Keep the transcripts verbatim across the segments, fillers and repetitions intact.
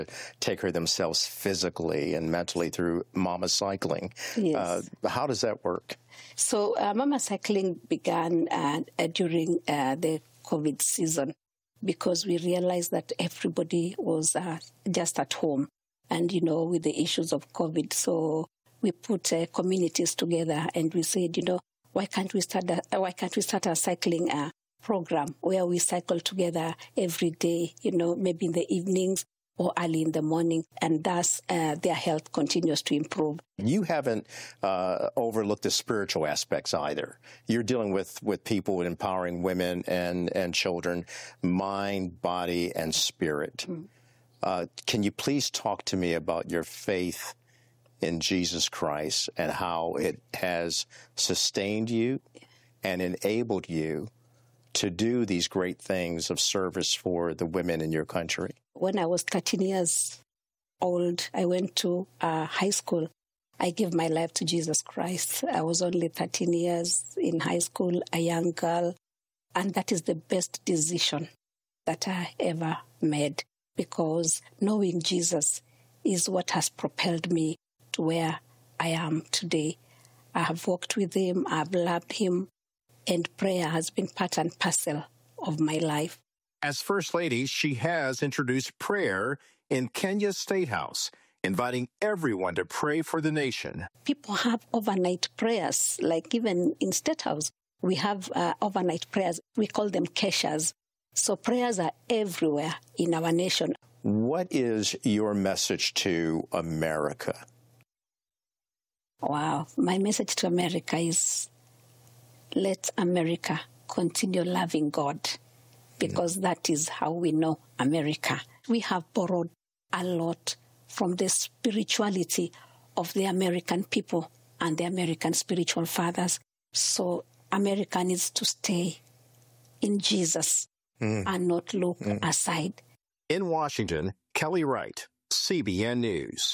take care of themselves physically and mentally through Mama Cycling. Yes. Uh, how does that work? So uh, Mama Cycling began uh, uh, during uh, the COVID season because we realized that everybody was uh, just at home and, you know, with the issues of COVID. So we put uh, communities together and we said, you know, why can't we start a, why can't we start a cycling uh, program where we cycle together every day, you know, maybe in the evenings or early in the morning, and thus uh, their health continues to improve. You haven't uh, overlooked the spiritual aspects either. You're dealing with, with people, empowering women and, and children, mind, body, and spirit. Mm. Uh, can you please talk to me about your faith in Jesus Christ and how it has sustained you and enabled you to do these great things of service for the women in your country? When I was thirteen years old, I went to uh, high school. I gave my life to Jesus Christ. I was only thirteen years in high school, a young girl, and that is the best decision that I ever made, because knowing Jesus is what has propelled me to where I am today. I have walked with him, I've loved him, and prayer has been part and parcel of my life. As First Lady, she has introduced prayer in Kenya's State House, inviting everyone to pray for the nation. People have overnight prayers, like even in State House, we have uh, overnight prayers. We call them keshas. So prayers are everywhere in our nation. What is your message to America? Wow. My message to America is, let America continue loving God, because mm. that is how we know America. We have borrowed a lot from the spirituality of the American people and the American spiritual fathers. So America needs to stay in Jesus mm. and not look mm. aside. In Washington, Kelly Wright, C B N News.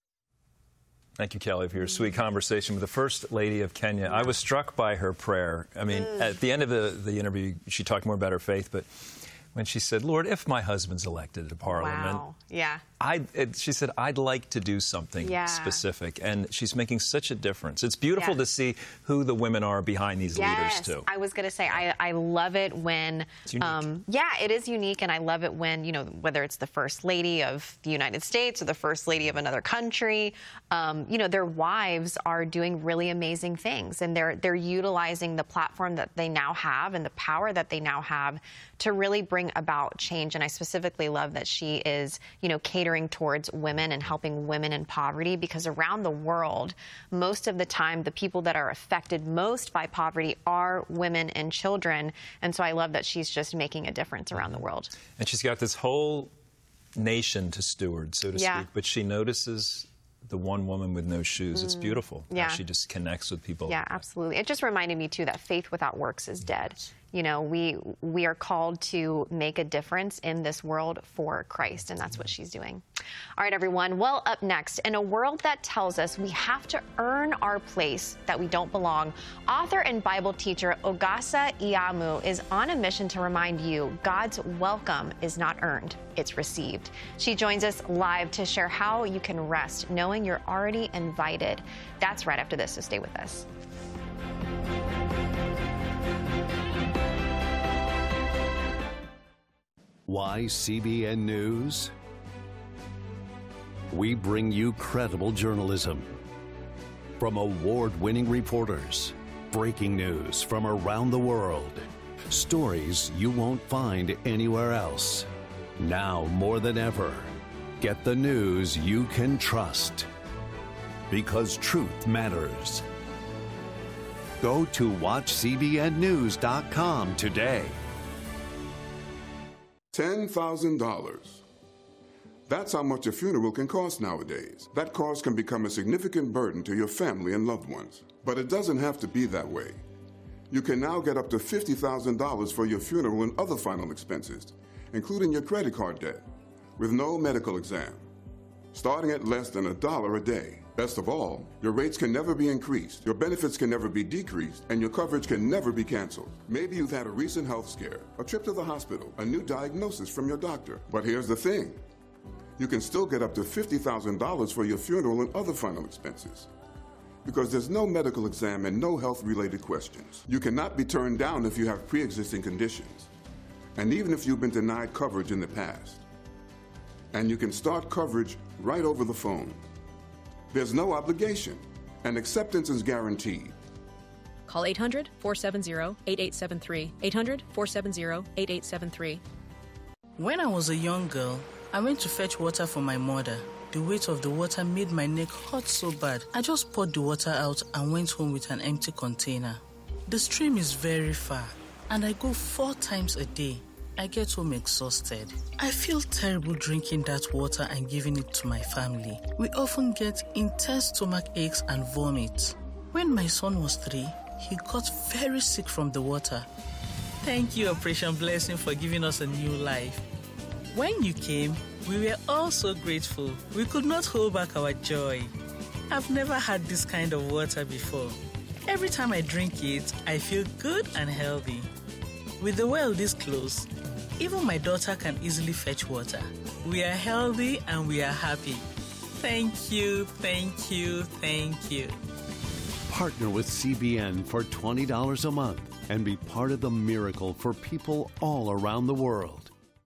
Thank you, Kelly, for your sweet conversation with the First Lady of Kenya. I was struck by her prayer. I mean, mm. at the end of the, the interview, she talked more about her faith, but when she said, Lord, if my husband's elected to Parliament, wow. yeah. I, it, she said, I'd like to do something yeah. specific. And she's making such a difference. It's beautiful yeah. to see who the women are behind these yes. leaders, too. I was going to say, I, I love it when, um, yeah, it is unique. And I love it when, you know, whether it's the First Lady of the United States or the First Lady of another country, um, you know, their wives are doing really amazing things. And they're, they're utilizing the platform that they now have and the power that they now have to really bring about change. And I specifically love that she is, you know, catering towards women and helping women in poverty, because around the world, most of the time, the people that are affected most by poverty are women and children. And so I love that she's just making a difference around the world. And she's got this whole nation to steward, so to yeah. speak, but she notices the one woman with no shoes. Mm. It's beautiful. Yeah. How she just connects with people. Yeah, absolutely. It just reminded me, too, that faith without works is dead. You know, we we are called to make a difference in this world for Christ, and that's what she's doing. All right, everyone. Well, up next, in a world that tells us we have to earn our place, that we don't belong, author and Bible teacher Ogasa Iyamu is on a mission to remind you God's welcome is not earned, it's received. She joins us live to share how you can rest knowing you're already invited. That's right after this, so stay with us. Why C B N News? We bring you credible journalism from award-winning reporters, breaking news from around the world, stories you won't find anywhere else. Now more than ever, get the news you can trust, because truth matters. Go to watch C B N news dot com today. ten thousand dollars. That's how much a funeral can cost nowadays. That cost can become a significant burden to your family and loved ones. But it doesn't have to be that way. You can now get up to fifty thousand dollars for your funeral and other final expenses, including your credit card debt, with no medical exam, starting at less than a dollar a day. Best of all, your rates can never be increased, your benefits can never be decreased, and your coverage can never be canceled. Maybe you've had a recent health scare, a trip to the hospital, a new diagnosis from your doctor. But here's the thing. You can still get up to fifty thousand dollars for your funeral and other final expenses, because there's no medical exam and no health-related questions. You cannot be turned down if you have pre-existing conditions, and even if you've been denied coverage in the past. And you can start coverage right over the phone. There's no obligation, and acceptance is guaranteed. Call eight hundred, four seven zero, eight eight seven three, eight hundred, four seven zero, eight eight seven three. When I was a young girl, I went to fetch water for my mother. The weight of the water made my neck hurt so bad. I just poured the water out and went home with an empty container. The stream is very far, and I go four times a day. I get home exhausted. I feel terrible drinking that water and giving it to my family. We often get intense stomach aches and vomit. When my son was three, he got very sick from the water. Thank you, Operation Blessing, for giving us a new life. When you came, we were all so grateful. We could not hold back our joy. I've never had this kind of water before. Every time I drink it, I feel good and healthy. With the well this close, even my daughter can easily fetch water. We are healthy and we are happy. Thank you, thank you, thank you. Partner with C B N for twenty dollars a month and be part of the miracle for people all around the world.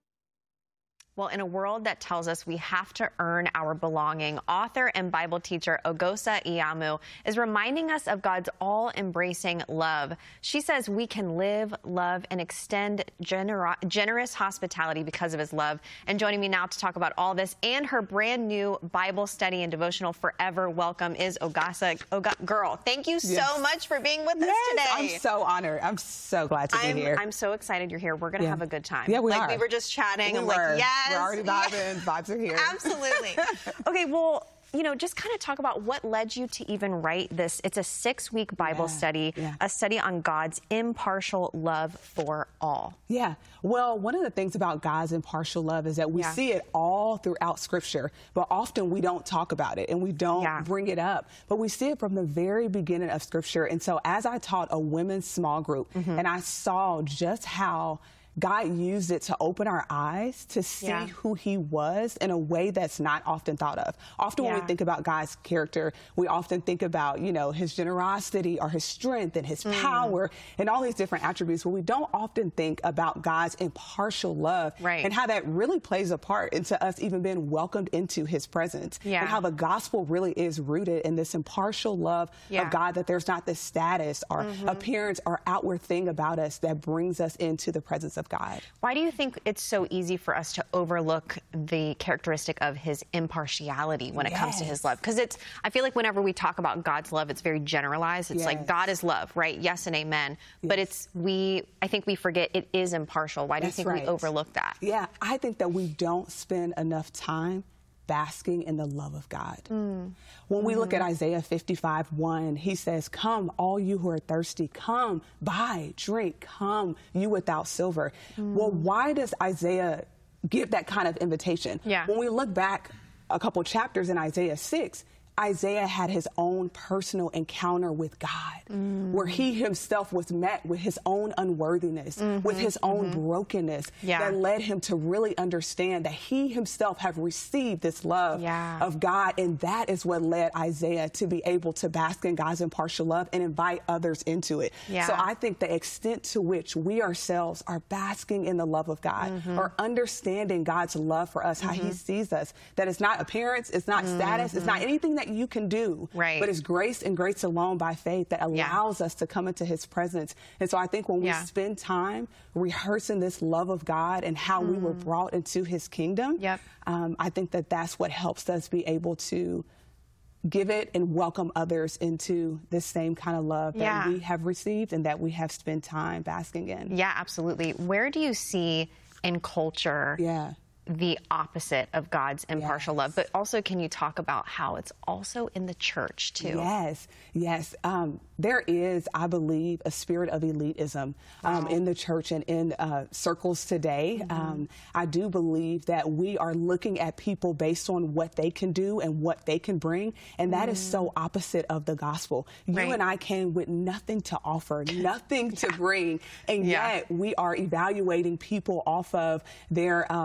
Well, in a world that tells us we have to earn our belonging, author and Bible teacher Ogosa Iyamu is reminding us of God's all-embracing love. She says we can live, love, and extend gener- generous hospitality because of his love. And joining me now to talk about all this and her brand new Bible study and devotional, Forever Welcome, is Ogosa. Oga- Girl, thank you yes. so much for being with yes, us today. I'm so honored. I'm so glad to I'm, be here. I'm so excited you're here. We're going to yeah. have a good time. Yeah, we like, are. We were just chatting. We I'm were. like, yes. We're already vibing. Yes. Vibes are here. Absolutely. Okay, well, you know, just kind of talk about what led you to even write this. It's a six-week Bible yeah. study, yeah. a study on God's impartial love for all. Yeah. Well, one of the things about God's impartial love is that we yeah. see it all throughout Scripture, but often we don't talk about it and we don't yeah. bring it up. But we see it from the very beginning of Scripture. And so as I taught a women's small group, mm-hmm. and I saw just how God used it to open our eyes to see yeah. who he was in a way that's not often thought of. Often yeah. when we think about God's character, we often think about, you know, his generosity or his strength and his mm. power and all these different attributes, but we don't often think about God's impartial love right. and how that really plays a part into us even being welcomed into his presence yeah. and how the gospel really is rooted in this impartial love yeah. of God, that there's not this status or mm-hmm. appearance or outward thing about us that brings us into the presence of God. Why do you think it's so easy for us to overlook the characteristic of his impartiality when it yes. comes to his love? Because it's, I feel like whenever we talk about God's love, it's very generalized. It's yes. like God is love, right? Yes and amen. Yes. But it's, we, I think we forget it is impartial. Why do That's you think right. we overlook that? Yeah, I think that we don't spend enough time basking in the love of God. Mm. When we mm-hmm. look at Isaiah fifty-five one, he says, come, all you who are thirsty, come, buy, drink, come, you without silver. Mm. Well, why does Isaiah give that kind of invitation? Yeah. When we look back a couple chapters in Isaiah six, Isaiah had his own personal encounter with God, mm. where he himself was met with his own unworthiness, mm-hmm, with his own mm-hmm. brokenness, yeah. that led him to really understand that he himself had received this love yeah. of God, and that is what led Isaiah to be able to bask in God's impartial love and invite others into it. Yeah. So I think the extent to which we ourselves are basking in the love of God, mm-hmm. or understanding God's love for us, mm-hmm. how he sees us, that it's not appearance, it's not mm-hmm. status, it's not anything that you can do, right. but it's grace and grace alone by faith that allows yeah. us to come into his presence. And so I think when we yeah. spend time rehearsing this love of God and how mm. we were brought into his kingdom, yep. um, I think that that's what helps us be able to give it and welcome others into this same kind of love that yeah. we have received and that we have spent time basking in. Yeah, absolutely. Where do you see in culture yeah. the opposite of God's impartial yes. love? But also, can you talk about how it's also in the church, too? Yes, yes. Um, there is, I believe, a spirit of elitism um, wow. in the church and in uh, circles today. Mm-hmm. Um, I do believe that we are looking at people based on what they can do and what they can bring, and that mm. is so opposite of the gospel. You right. and I came with nothing to offer, nothing to yeah. bring, and yeah. yet we are evaluating people off of their um, their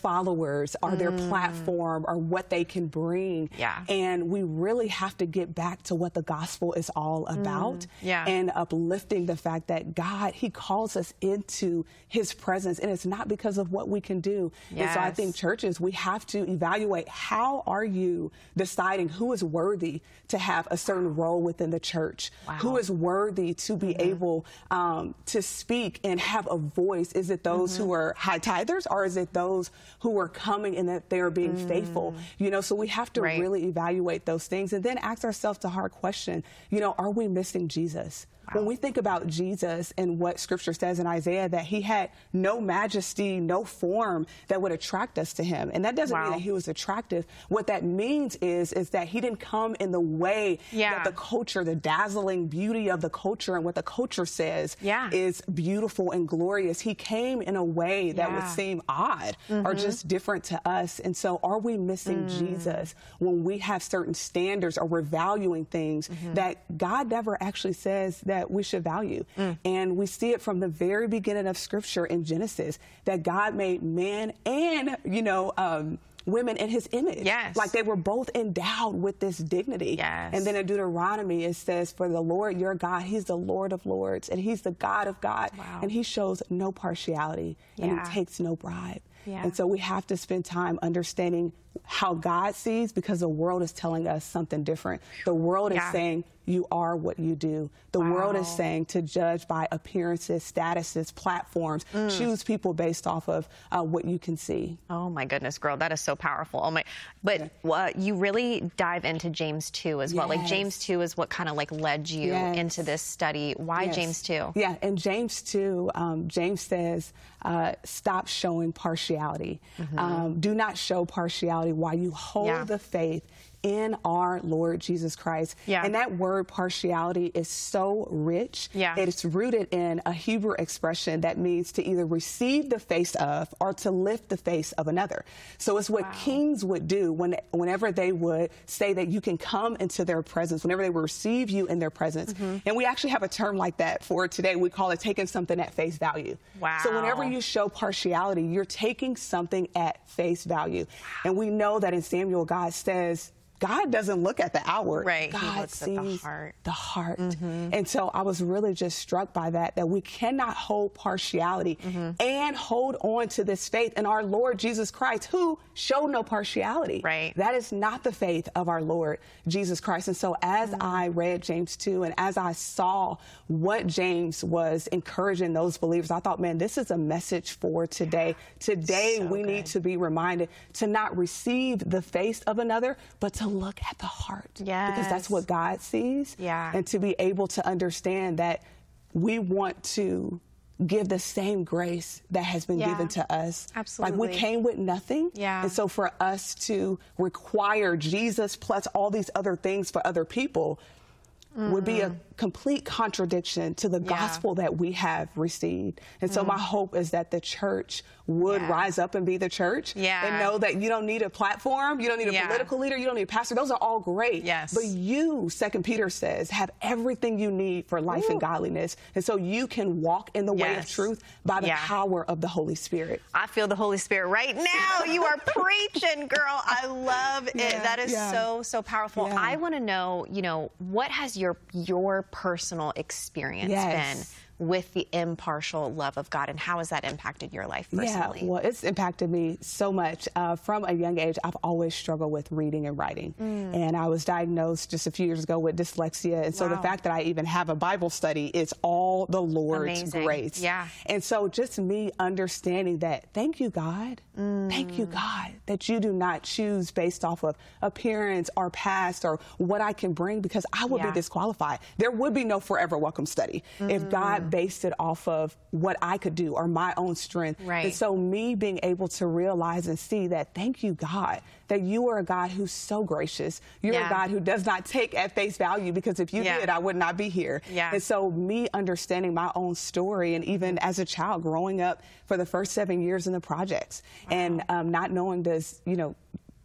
followers or mm. their platform or what they can bring. Yeah. And we really have to get back to what the gospel is all about mm. yeah. and uplifting the fact that God, he calls us into his presence, and it's not because of what we can do. Yes. And so I think churches, we have to evaluate, how are you deciding who is worthy to have a certain role within the church? Wow. Who is worthy to be mm-hmm. able um, to speak and have a voice? Is it those mm-hmm. who are high tithers, or is it those who are coming and that they are being mm. faithful? You know, so we have to right. really evaluate those things and then ask ourselves the hard question, you know, are we missing Jesus? Wow. When we think about Jesus and what Scripture says in Isaiah, that he had no majesty, no form that would attract us to him. And that doesn't wow. mean that he was attractive. What that means is, is that he didn't come in the way yeah. that the culture, the dazzling beauty of the culture and what the culture says yeah. is beautiful and glorious. He came in a way that yeah. would seem odd mm-hmm. or just different to us. And so are we missing mm. Jesus when we have certain standards, or we're valuing things mm-hmm. that God never actually says that that we should value? Mm. And we see it from the very beginning of Scripture in Genesis, that God made men and, you know, um, women in his image. Yes. Like they were both endowed with this dignity. Yes. And then in Deuteronomy, it says, for the Lord your God, he's the Lord of lords, and he's the God of God. Wow. And he shows no partiality yeah. and he takes no bribe. Yeah. And so we have to spend time understanding how God sees, because the world is telling us something different. The world yeah. is saying you are what you do. The wow. world is saying to judge by appearances, statuses, platforms, mm. choose people based off of uh, what you can see. Oh my goodness, girl, that is so powerful. Oh my, but yeah. uh, you really dive into James two as well. Yes. Like James two is what kind of like led you yes. into this study. Why yes. James two? Yeah, in James two, um, James says, uh, stop showing partiality. Mm-hmm. Um, do not show partiality while you hold yeah. the faith in our Lord Jesus Christ. Yeah. And that word partiality is so rich. Yeah. It's rooted in a Hebrew expression that means to either receive the face of or to lift the face of another. So it's what wow. kings would do when, whenever they would say that you can come into their presence, whenever they would receive you in their presence. Mm-hmm. And we actually have a term like that for today. We call it taking something at face value. Wow. So whenever you show partiality, you're taking something at face value. Wow. And we know that in Samuel, God says, God doesn't look at the outward. Right. God he looks sees at the heart. The heart. Mm-hmm. And so I was really just struck by that, that we cannot hold partiality mm-hmm. and hold on to this faith in our Lord Jesus Christ, who showed no partiality. Right. That is not the faith of our Lord Jesus Christ. And so as mm-hmm. I read James two and as I saw what James was encouraging those believers, I thought, man, this is a message for today. Today, so we good. need to be reminded to not receive the face of another, but to look at the heart. Yes. Because that's what God sees. Yeah. And to be able to understand that we want to give the same grace that has been yeah. given to us. Absolutely. Like we came with nothing. Yeah. And so for us to require Jesus plus all these other things for other people mm-hmm. would be a complete contradiction to the yeah. gospel that we have received. And so mm. my hope is that the church would yeah. rise up and be the church yeah. and know that you don't need a platform, you don't need a yeah. political leader, you don't need a pastor. Those are all great. Yes. But you, Second Peter says, have everything you need for life Ooh. and godliness. And so you can walk in the yes. way of truth by the yeah. power of the Holy Spirit. I feel the Holy Spirit right now. You are preaching, girl. I love it. Yeah, that is yeah. so, so powerful. Yeah. I want to know, you know, what has your your personal experience yes. been with the impartial love of God, and how has that impacted your life personally? Yeah, well, it's impacted me so much. Uh, from a young age, I've always struggled with reading and writing. Mm. And I was diagnosed just a few years ago with dyslexia. And so wow. the fact that I even have a Bible study, it's all the Lord's Amazing. grace. Yeah. And so just me understanding that, thank you, God. Mm. Thank you, God, that you do not choose based off of appearance or past or what I can bring, because I would yeah. be disqualified. There would be no Forever Welcome study mm. if God based it off of what I could do or my own strength. Right. And so me being able to realize and see that, thank you, God, that you are a God who's so gracious. You're yeah. a God who does not take at face value, because if you yeah. did, I would not be here. Yeah. And so me understanding my own story, and even as a child growing up for the first seven years in the projects wow. and um, not knowing this, you know,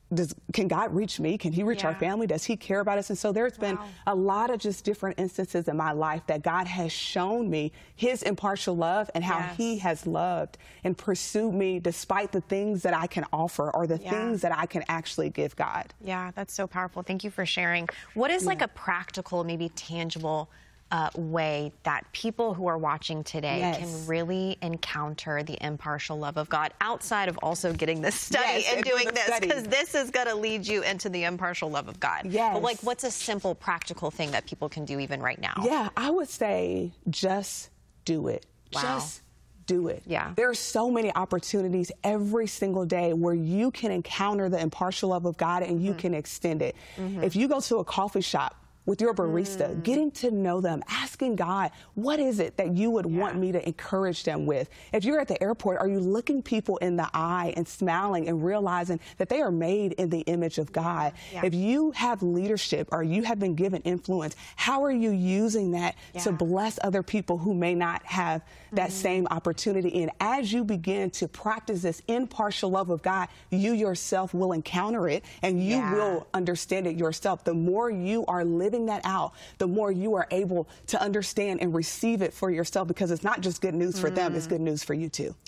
does, can God reach me? Can he reach Yeah. our family? Does he care about us? And so there's been Wow. a lot of just different instances in my life that God has shown me his impartial love and how Yes. he has loved and pursued me despite the things that I can offer or the Yeah. things that I can actually give God. Yeah, that's so powerful. Thank you for sharing. What is like a practical, maybe tangible uh, way that people who are watching today Yes. can really encounter the impartial love of God outside of also getting this study Yes, and and doing the this? study. Because this is going to lead you into the impartial love of God. Yes. But like, what's a simple, practical thing that people can do even right now? Yeah, I would say just do it. Wow. Just do it. Yeah. There are so many opportunities every single day where you can encounter the impartial love of God and you mm-hmm. can extend it. Mm-hmm. If you go to a coffee shop with your barista, mm. getting to know them, asking God, what is it that you would yeah. want me to encourage them with? If you're at the airport, are you looking people in the eye and smiling and realizing that they are made in the image of God? Yeah. If you have leadership or you have been given influence, how are you using that yeah. to bless other people who may not have that mm-hmm. same opportunity? And as you begin to practice this impartial love of God, you yourself will encounter it and you yeah. will understand it yourself. The more you are living that out, the more you are able to understand and receive it for yourself, because it's not just good news for mm. them, it's good news for you too.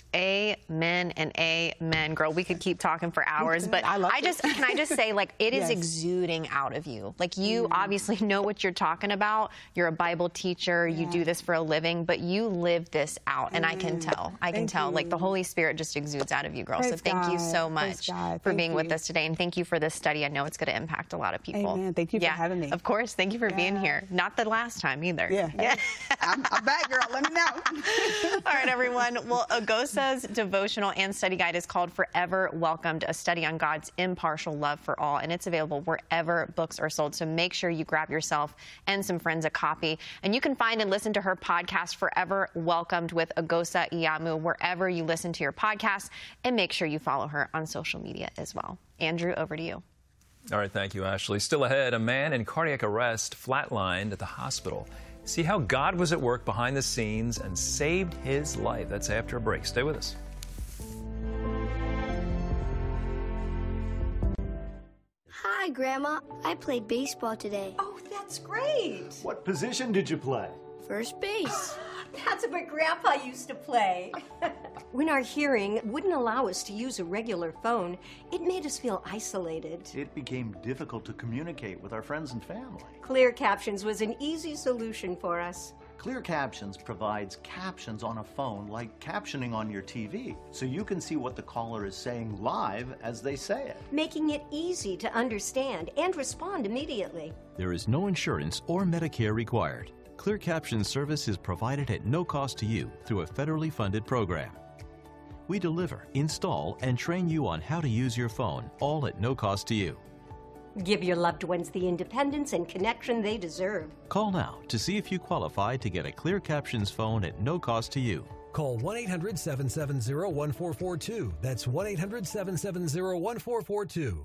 Amen and amen, girl. We could keep talking for hours, but I, love I just can I just say, like, it is yes. exuding out of you. Like, you mm. obviously know what you're talking about. You're a Bible teacher. Yeah. You do this for a living, but you live this out, and mm. I can tell. I can thank tell. You. Like, the Holy Spirit just exudes out of you, girl. Praise so thank God. you so much for thank being you. with us today, and thank you for this study. I know it's going to impact a lot of people. Amen. Thank you yeah. for having me. Of course. Thank you for yeah. being here. Not the last time either. Yeah. yeah. I'm, I'm back, girl. Let me know. All right, everyone. Well, Agosa's devotional and study guide is called Forever Welcomed, a study on God's impartial love for all, and it's available wherever books are sold. So make sure you grab yourself and some friends a copy. And you can find and listen to her podcast, Forever Welcomed with Agosa Iyamu, wherever you listen to your podcasts, and make sure you follow her on social media as well. Andrew, over to you. All right, thank you, Ashley. Still ahead, a man in cardiac arrest flatlined at the hospital. See how God was at work behind the scenes and saved his life. That's after a break. Stay with us. Hi, Grandma. I played baseball today. Oh, that's great. What position did you play? First base. That's what Grandpa used to play. When our hearing wouldn't allow us to use a regular phone, it made us feel isolated. It became difficult to communicate with our friends and family. Clear Captions was an easy solution for us. Clear Captions provides captions on a phone like captioning on your T V, so you can see what the caller is saying live as they say it, making it easy to understand and respond immediately. There is no insurance or Medicare required. Clear Captions service is provided at no cost to you through a federally funded program. We deliver, install, and train you on how to use your phone, all at no cost to you. Give your loved ones the independence and connection they deserve. Call now to see if you qualify to get a Clear Captions phone at no cost to you. Call one eight hundred seven seven zero one four four two. That's one eight hundred seven seven zero one four four two.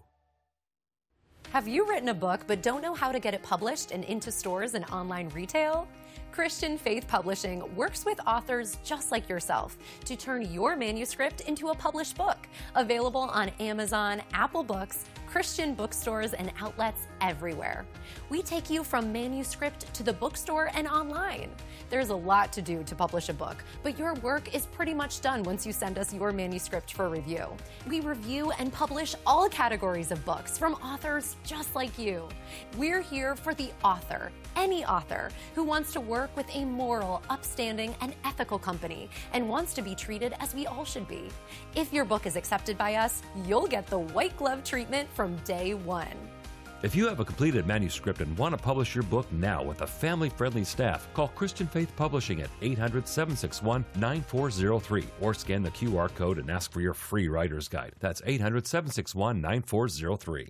Have you written a book but don't know how to get it published and into stores and online retail? Christian Faith Publishing works with authors just like yourself to turn your manuscript into a published book. Available on Amazon, Apple Books, Christian bookstores, and outlets everywhere. We take you from manuscript to the bookstore and online. There's a lot to do to publish a book, but your work is pretty much done once you send us your manuscript for review. We review and publish all categories of books from authors just like you. We're here for the author, any author, who wants to work with a moral, upstanding, and ethical company and wants to be treated as we all should be. If your book is accepted by us, you'll get the white glove treatment from day one. If you have a completed manuscript and want to publish your book now with a family-friendly staff, call Christian Faith Publishing at eight hundred, seven six one, nine four zero three or scan the Q R code and ask for your free writer's guide. That's eight hundred, seven six one, nine four zero three.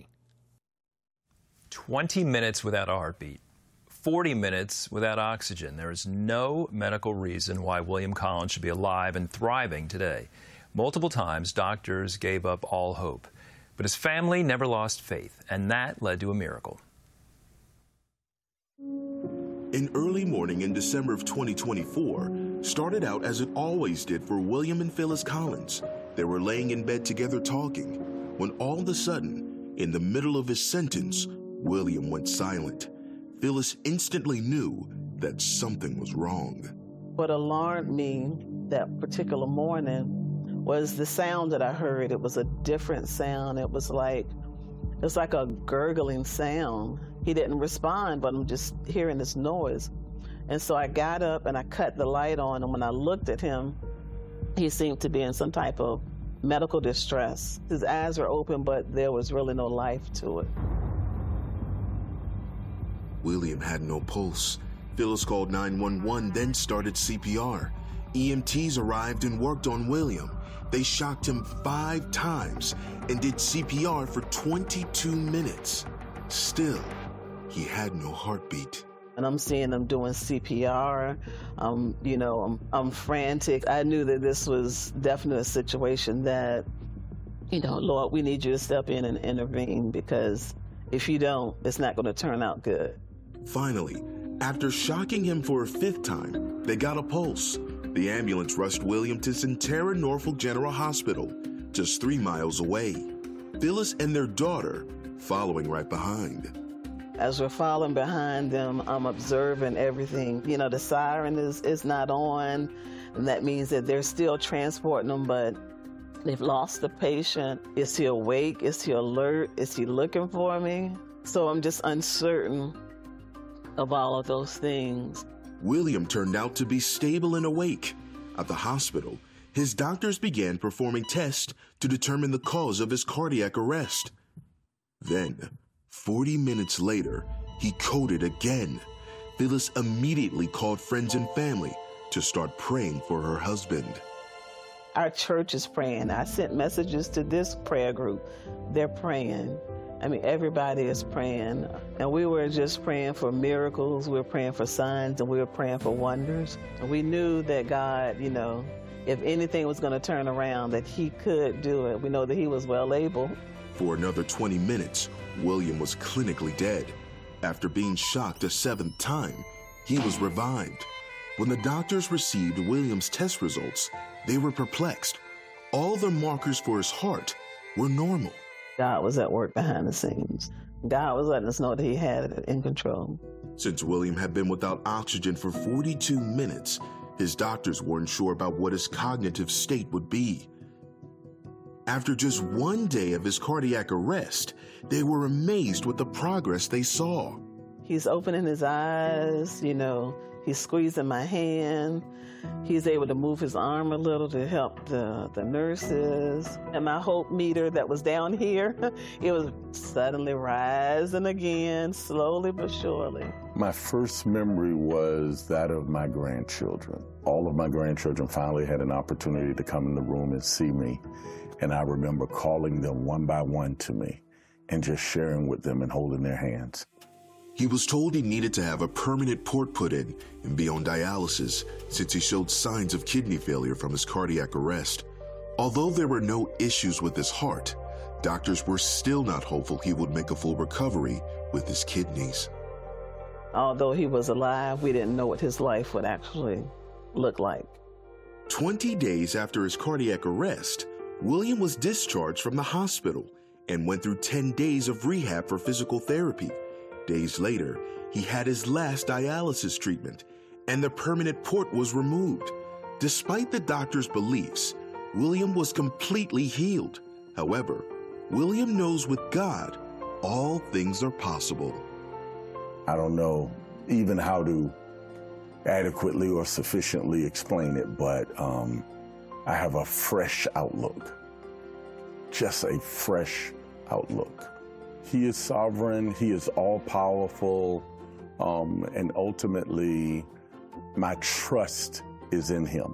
twenty minutes without a heartbeat, forty minutes without oxygen. There is no medical reason why William Collins should be alive and thriving today. Multiple times, doctors gave up all hope. But his family never lost faith, and that led to a miracle. An early morning in December of twenty twenty-four started out as it always did for William and Phyllis Collins. They were laying in bed together talking when all of a sudden, In the middle of his sentence, William went silent. Phyllis instantly knew that something was wrong. What alarmed me that particular morning was the sound that I heard. It was a different sound. It was like, it was like a gurgling sound. He didn't respond, but I'm just hearing this noise. And so I got up and I cut the light on, and when I looked at him, he seemed to be in some type of medical distress. His eyes were open, but there was really no life to it. William had no pulse. Phyllis called nine one one, then started C P R. E M Ts arrived and worked on William. They shocked him five times and did C P R for twenty-two minutes. Still, he had no heartbeat. And I'm seeing them doing C P R. Um, you know, I'm, I'm frantic. I knew that this was definitely a situation that, you know, Lord, we need you to step in and intervene, because if you don't, it's not going to turn out good. Finally, after shocking him for a fifth time, they got a pulse. The ambulance rushed William to Sentara Norfolk General Hospital, just three miles away. Phyllis and their daughter following right behind. As we're following behind them, I'm observing everything. You know, the siren is, is not on, and that means that they're still transporting them, but they've lost the patient. Is he awake? Is he alert? Is he looking for me? So I'm just uncertain of all of those things. William turned out to be stable and awake. At the hospital, his doctors began performing tests to determine the cause of his cardiac arrest. Then, forty minutes later, he coded again. Phyllis immediately called friends and family to start praying for her husband. Our church is praying. I sent messages to this prayer group. They're praying. I mean, everybody is praying. And we were just praying for miracles. We were praying for signs, and we were praying for wonders. And we knew that God, you know, if anything was going to turn around, that he could do it. We know that he was well able. For another twenty minutes, William was clinically dead. After being shocked a seventh time, he was revived. When the doctors received William's test results, they were perplexed. All the markers for his heart were normal. God was at work behind the scenes. God was letting us know that he had it in control. Since William had been without oxygen for forty-two minutes, his doctors weren't sure about what his cognitive state would be. After just one day of his cardiac arrest, they were amazed with the progress they saw. He's opening his eyes, you know, he's squeezing my hand. He's able to move his arm a little to help the, the nurses. And my hope meter that was down here, it was suddenly rising again, slowly but surely. My first memory was that of my grandchildren. All of my grandchildren finally had an opportunity to come in the room and see me. And I remember calling them one by one to me and just sharing with them and holding their hands. He was told he needed to have a permanent port put in and be on dialysis since he showed signs of kidney failure from his cardiac arrest. Although there were no issues with his heart, doctors were still not hopeful he would make a full recovery with his kidneys. Although he was alive, we didn't know what his life would actually look like. Twenty days after his cardiac arrest, William was discharged from the hospital and went through ten days of rehab for physical therapy. Days later, he had his last dialysis treatment, and the permanent port was removed. Despite the doctor's beliefs, William was completely healed. However, William knows with God, all things are possible. I don't know even how to adequately or sufficiently explain it, but um, I have a fresh outlook, just a fresh outlook. He is sovereign, he is all-powerful, um, and ultimately, my trust is in him.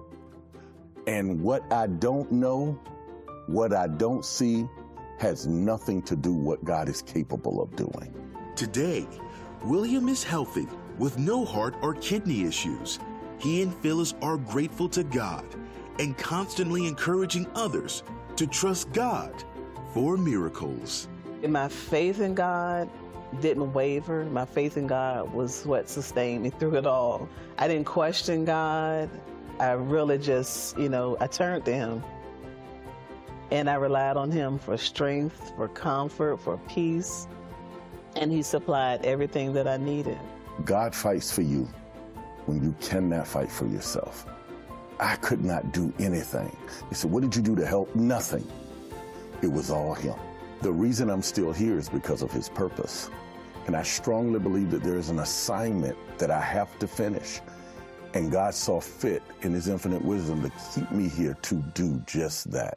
And what I don't know, what I don't see, has nothing to do with what God is capable of doing. Today, William is healthy with no heart or kidney issues. He and Phyllis are grateful to God and constantly encouraging others to trust God for miracles. My faith in God didn't waver. My faith in God was what sustained me through it all. I didn't question God. I really just, you know, I turned to him. And I relied on him for strength, for comfort, for peace. And he supplied everything that I needed. God fights for you when you cannot fight for yourself. I could not do anything. He said, what did you do to help? Nothing. It was all him. The reason I'm still here is because of his purpose. And I strongly believe that there is an assignment that I have to finish. And God saw fit in his infinite wisdom to keep me here to do just that.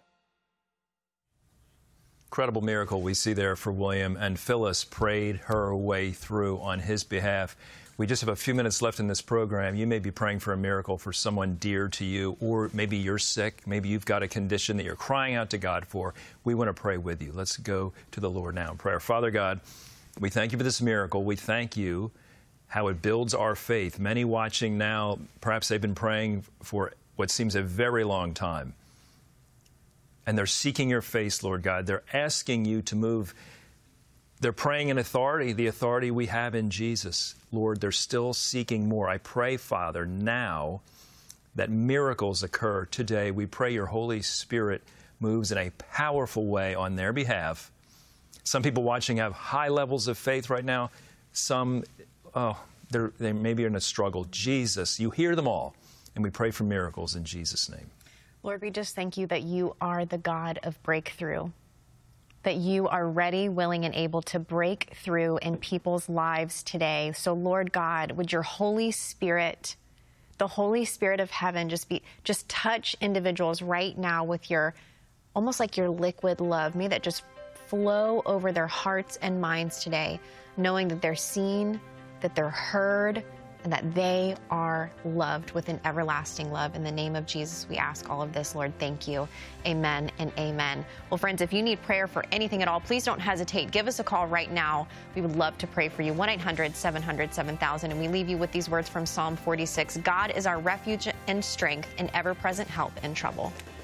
Incredible miracle we see there for William, and Phyllis prayed her way through on his behalf. We just have a few minutes left in this program. You may be praying for a miracle for someone dear to you, or maybe you're sick. Maybe you've got a condition that you're crying out to God for. We want to pray with you. Let's go to the Lord now in prayer. Father God, we thank you for this miracle. We thank you how it builds our faith. Many watching now, perhaps they've been praying for what seems a very long time. And they're seeking your face, Lord God. They're asking you to move. They're praying in authority, the authority we have in Jesus. Lord, they're still seeking more. I pray, Father, now that miracles occur today. We pray your Holy Spirit moves in a powerful way on their behalf. Some people watching have high levels of faith right now. Some, oh, they're, they maybe are in a struggle. Jesus, you hear them all. And we pray for miracles in Jesus' name. Lord, we just thank you that you are the God of breakthrough, that you are ready, willing, and able to break through in people's lives today. So, Lord God, would your Holy Spirit, the Holy Spirit of heaven, just be, just touch individuals right now with your, almost like your liquid love. May that just flow over their hearts and minds today, knowing that they're seen, that they're heard, and that they are loved with an everlasting love. In the name of Jesus, we ask all of this, Lord. Thank you. Amen and amen. Well, friends, if you need prayer for anything at all, please don't hesitate. Give us a call right now. We would love to pray for you. one eight hundred seven hundred seven thousand. And we leave you with these words from Psalm forty-six. God is our refuge and strength, an ever-present help in trouble.